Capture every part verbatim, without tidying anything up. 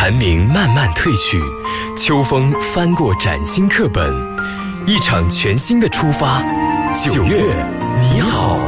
寒明慢慢褪去，秋风翻过崭新课本，一场全新的出发。九月你好。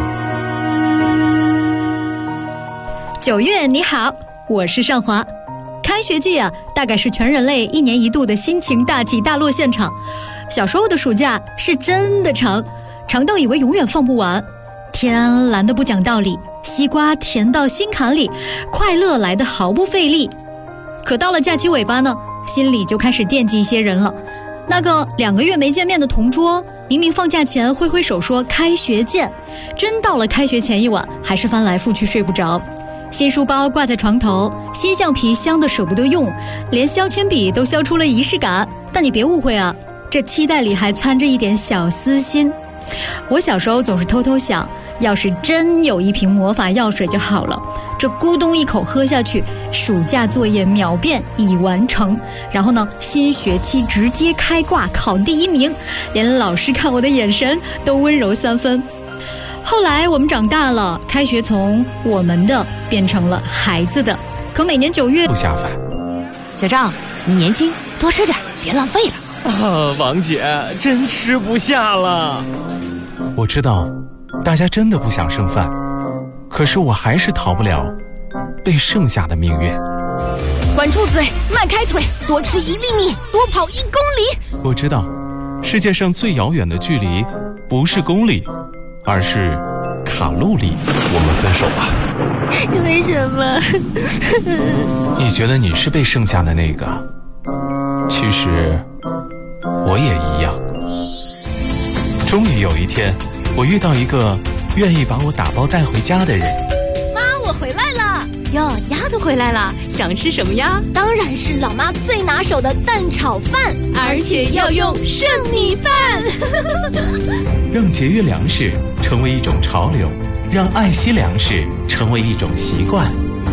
九月你好，我是尚华。开学季啊，大概是全人类一年一度的心情大起大落现场。小时候的暑假是真的长，长到以为永远放不完。天蓝得不讲道理，西瓜甜到心坎里，快乐来得毫不费力。可到了假期尾巴呢，心里就开始惦记一些人了。那个两个月没见面的同桌，明明放假前挥挥手说开学见，真到了开学前一晚，还是翻来覆去睡不着。新书包挂在床头，新橡皮香的舍不得用，连削铅笔都削出了仪式感。但你别误会啊，这期待里还掺着一点小私心。我小时候总是偷偷想，要是真有一瓶魔法药水就好了，这咕咚一口喝下去，暑假作业秒变已完成，然后呢，新学期直接开挂考第一名，连老师看我的眼神都温柔三分。后来我们长大了，开学从我们的变成了孩子的。可每年九月不下饭。 小张，你年轻，多吃点，别浪费了。 啊，王姐，真吃不下了。 我知道，大家真的不想剩饭，可是我还是逃不了被剩下的命运。 管住嘴，迈开腿，多吃一粒米，多跑一公里。 我知道，世界上最遥远的距离不是公里，而是卡路里。我们分手吧。 为什么？ 你觉得你是被剩下的那个，其实我也一样。终于有一天，我遇到一个愿意把我打包带回家的人。 妈，我回来了。哟，丫头回来了，想吃什么呀？当然是老妈最拿手的蛋炒饭，而且要用剩米饭。 让节约粮食成为一种潮流，让爱惜粮食成为一种习惯。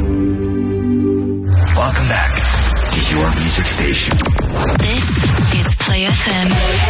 Welcome back to your music station. This is Play F M.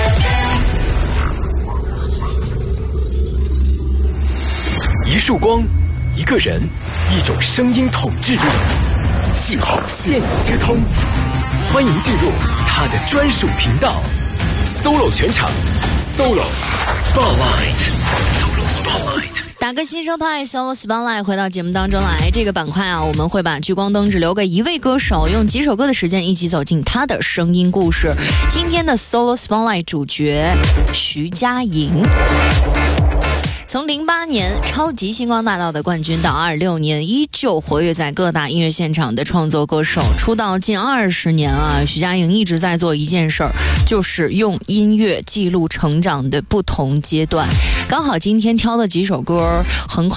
一束光，一个人，一种声音统治力。信号现已接通，欢迎进入他的专属频道 ，Solo 全场 ，Solo Spotlight。Solo Spotlight。 打个新生派 Solo Spotlight 回到节目当中来，这个板块啊，我们会把聚光灯只留给一位歌手，用几首歌的时间一起走进他的声音故事。今天的 Solo Spotlight 主角徐佳莹。从零八年超级星光大道的冠军到二六年依旧活跃在各大音乐现场的创作歌手，出道近二十年啊，徐佳莹一直在做一件事儿，就是用音乐记录成长的不同阶段。刚好今天挑的几首歌横跨